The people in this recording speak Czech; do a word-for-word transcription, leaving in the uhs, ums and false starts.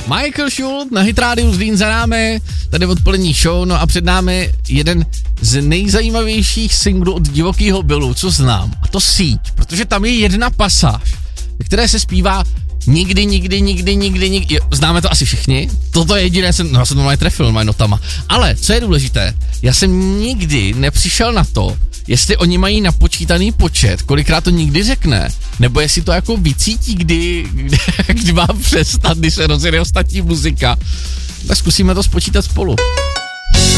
Michael Schultz na Hit Radio Zlín za námi, tady odpolední show, no a před námi jeden z nejzajímavějších singlů od Divokýho Billu, co znám, a to Síť, protože tam je jedna pasáž, ve které se zpívá nikdy, nikdy, nikdy, nikdy, nikdy, známe to asi všichni, toto je jediné, jsem, no já jsem to normálně trefil, normálně notama, ale co je důležité, já jsem nikdy nepřišel na to, jestli oni mají napočítaný počet, kolikrát to nikdy řekne, nebo jestli to jako vycítí, kdy, kdy, kdy má přestat, když se rozjede ostatní muzika. Tak zkusíme to spočítat spolu.